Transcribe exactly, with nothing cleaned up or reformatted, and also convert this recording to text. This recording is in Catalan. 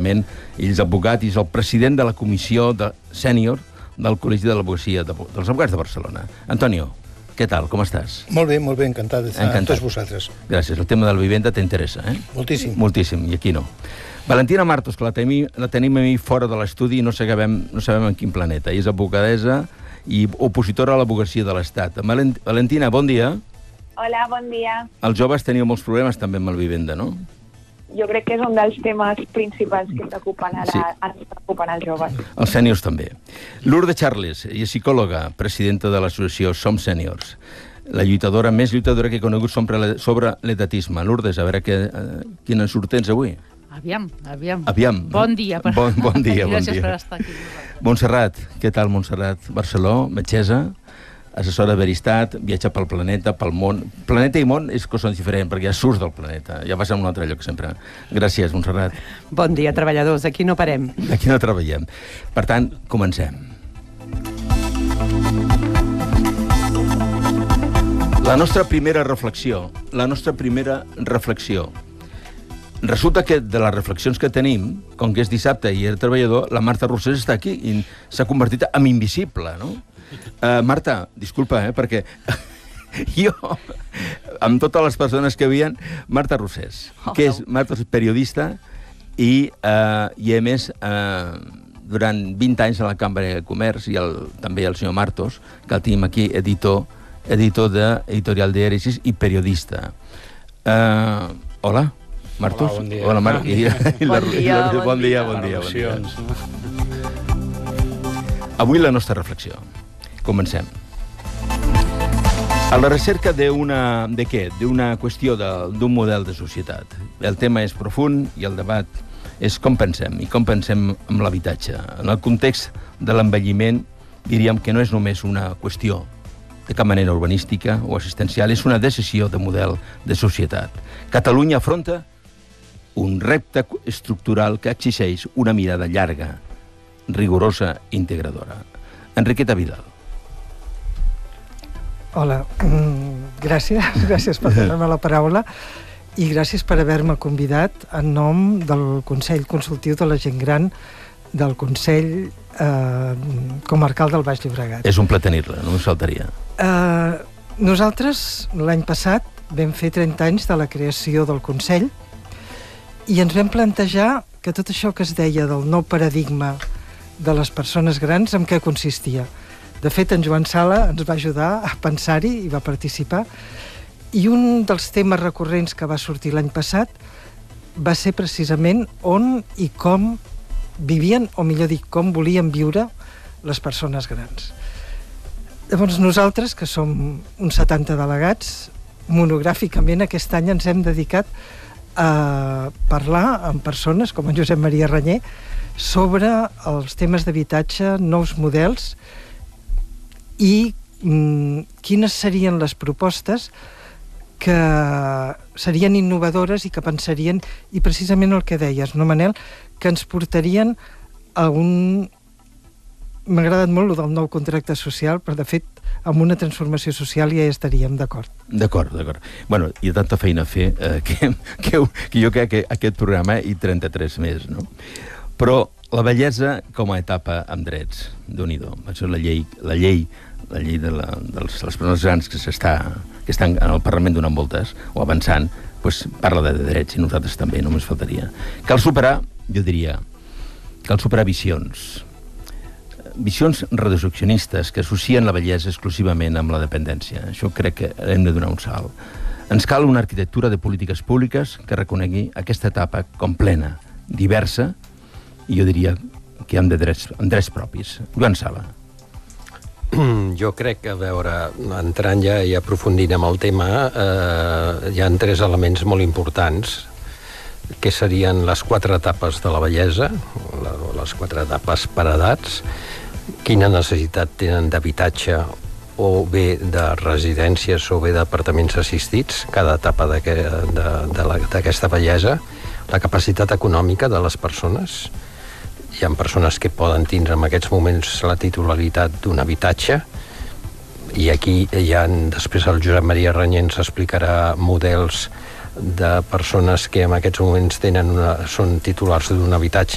efectivament, ell és advocat i és el president de la comissió de sènior del Col·legi de l'Advocacia de, dels Advocats de Barcelona. Antonio, què tal? Com estàs? Molt bé, molt bé, encantat d'estar amb tots vosaltres. Gràcies. El tema de la vivenda t'interessa, eh? Moltíssim. Moltíssim, i aquí no. Valentina Martos, que la tenim, la tenim a mi fora de l'estudi i no sabem, no sabem en quin planeta. Ella és advocadessa i opositora a l'advocacia de l'Estat. Valentina, bon dia. Hola, bon dia. Els joves teniu molts problemes també amb la vivenda, no? Jo crec que és un dels temes principals que preocupen ara, Sí. ens preocupen els joves. Els sèniors també. Lourdes Charles, ella és psicòloga, presidenta de l'associació Som Sèniors. La lluitadora més lluitadora que he conegut sobre, sobre l'edatisme. Lourdes, a veure que, eh, quina surt tens avui. Aviam, aviam. Aviam. Bon dia. Per... Bon, bon dia, bon Gràcies dia. per estar aquí. Montserrat, què tal, Montserrat? Barceló, metgessa, assessora de Veristat, viatja pel planeta, pel món. Planeta i món és cosa diferent, perquè ja surts del planeta, ja vas a un altre lloc sempre. Gràcies, Montserrat. Bon dia, treballadors. Aquí no parem. Aquí no treballem. Per tant, comencem. La nostra primera reflexió, la nostra primera reflexió. Resulta que de les reflexions que tenim, com que és dissabte i era treballador, la Marta Rossés està aquí i s'ha convertit en invisible, no? Uh, Marta, disculpa, eh, perquè jo, amb totes les persones que havien, Marta Rossés, Oh, que és no. Marta és periodista i, uh, i a més, uh, durant vint anys a la Cambra de Comerç i el, també el senyor Martos, que el tenim aquí, editor, editor d'Editorial Dièresis i periodista. Uh, hola, Martos. Hola, bon dia. Hola, Mar... I, i la, Bon dia, i la, bon bon dia, dia. bon dia, bon dia. Reflexions. Avui la nostra reflexió. Comencem. A la recerca d'una... de què? D'una qüestió d'un model de societat. El tema és profund i el debat és com pensem i com pensem amb l'habitatge. En el context de l'envelliment diríem que no és només una qüestió de cap manera urbanística o assistencial, és una decisió de model de societat. Catalunya afronta un repte estructural que exigeix una mirada llarga, rigorosa i integradora. Enriqueta Vidal. Hola, mm, gràcies, gràcies per donar-me la paraula i gràcies per haver-me convidat en nom del Consell Consultiu de la Gent Gran del Consell eh, Comarcal del Baix Llobregat. És un plaer tenir-la, no ens faltaria. Eh, nosaltres, l'any passat, vam fer trenta anys de la creació del Consell i ens vam plantejar que tot això que es deia del nou paradigma de les persones grans, en què consistia. De fet, en Joan Sala ens va ajudar a pensar-hi i va participar. I un dels temes recurrents que va sortir l'any passat va ser precisament on i com vivien, o millor dit, com volien viure les persones grans. Llavors nosaltres, que som uns setanta delegats, monogràficament aquest any ens hem dedicat a parlar amb persones com en Josep Maria Ranyer sobre els temes d'habitatge, nous models i mm, quines serien les propostes que serien innovadores i que pensarien, i precisament el que deies, no, Manel, que ens portarien a un... M'ha agradat molt el del nou contracte social, però de fet amb una transformació social ja hi estaríem d'acord. D'acord, d'acord. Bueno, hi ha tanta feina a fer eh, que, que, que jo crec que aquest programa i trenta-tres més, no? Però la bellesa com a etapa amb drets, Déu-n'hi-do. Això és la llei, la llei, la llei de, la, de les, les persones grans que, s'està, que estan en el Parlament donant voltes o avançant, doncs parla de drets i nosaltres també, només faltaria. Cal superar, jo diria, cal superar visions, visions reduccionistes que associen la bellesa exclusivament amb la dependència. Això crec que hem de donar un salt. Ens cal una arquitectura de polítiques públiques que reconegui aquesta etapa com plena, diversa, i jo diria que amb, de drets, amb drets propis. Joan Sala. Jo crec que, a veure, entrant ja i aprofundint amb el tema, eh, hi ha tres elements molt importants, que serien les quatre etapes de la bellesa, la, les quatre etapes per edats, quina necessitat tenen d'habitatge o bé de residències o bé d'apartaments assistits, cada etapa d'aquesta bellesa, la capacitat econòmica de les persones. Hi ha persones que poden tindre en aquests moments la titularitat d'un habitatge i aquí hi ha, després el Josep Maria Ranyer ens explicarà models de persones que en aquests moments tenen una, són titulars d'un habitatge